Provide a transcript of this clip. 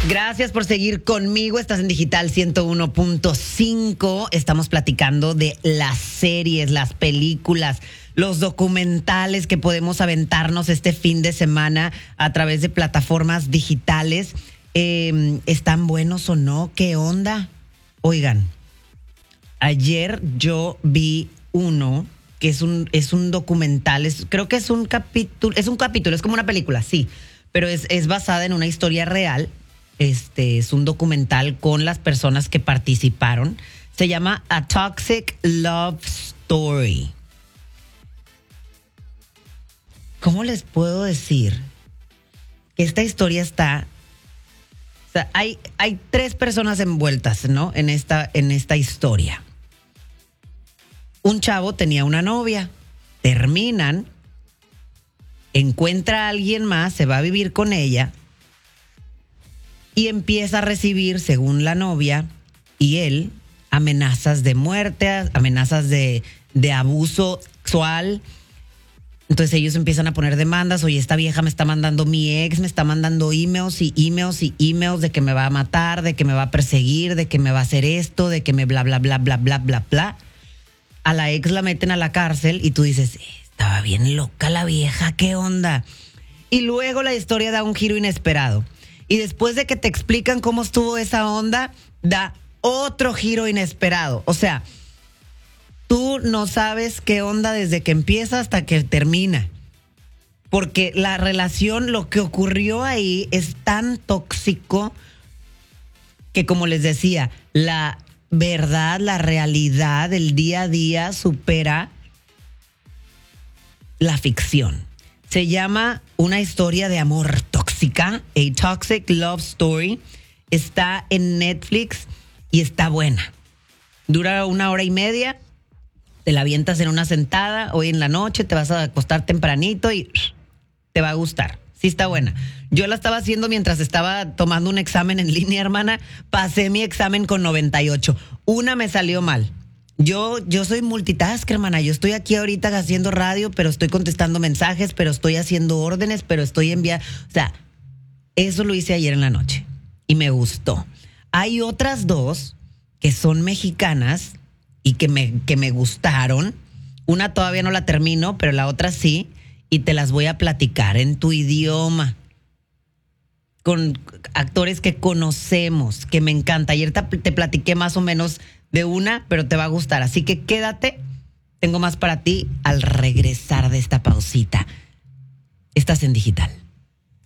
Gracias por seguir conmigo. Estás en Digital 101.5. Estamos platicando de las series, las películas, los documentales que podemos aventarnos este fin de semana a través de plataformas digitales. ¿Están buenos o no? ¿Qué onda? Oigan, ayer yo vi uno que es un documental, creo que es un capítulo, es como una película, sí, pero es basada en una historia real. Es un documental con las personas que participaron. Se llama A Toxic Love Story. ¿Cómo les puedo decir? Esta historia está... O sea, hay tres personas envueltas, ¿no? En esta historia. Un chavo tenía una novia. Terminan. Encuentra a alguien más, se va a vivir con ella. Y empieza a recibir, según la novia y él, amenazas de muerte, amenazas de abuso sexual. Entonces ellos empiezan a poner demandas. Oye, esta vieja me está mandando, mi ex me está mandando emails de que me va a matar, de que me va a perseguir, de que me va a hacer esto, de que me bla, bla, bla, bla, bla, bla, bla. A la ex la meten a la cárcel y tú dices, estaba bien loca la vieja, ¿qué onda? Y luego la historia da un giro inesperado. Y después de que te explican cómo estuvo esa onda, da otro giro inesperado. O sea, tú no sabes qué onda desde que empieza hasta que termina. Porque la relación, lo que ocurrió ahí es tan tóxico que, como les decía, la verdad, la realidad del día a día supera la ficción. Se llama Una historia de amor tóxica, A Toxic Love Story. Está en Netflix y está buena. Dura 1 hora y media. Te la avientas en una sentada. Hoy en la noche te vas a acostar tempranito y te va a gustar. Sí está buena. Yo la estaba haciendo mientras estaba tomando un examen en línea, hermana. Pasé mi examen con 98. Una me salió mal. Yo soy multitask, hermana. Yo estoy aquí ahorita haciendo radio, pero estoy contestando mensajes, pero estoy haciendo órdenes, pero estoy enviando. O sea, eso lo hice ayer en la noche y me gustó. Hay otras dos que son mexicanas y que me gustaron. Una todavía no la termino, pero la otra sí. Y te las voy a platicar en tu idioma, con actores que conocemos, que me encanta. Ayer te platiqué más o menos de una, pero te va a gustar. Así que quédate. Tengo más para ti al regresar de esta pausita. Estás en Digital.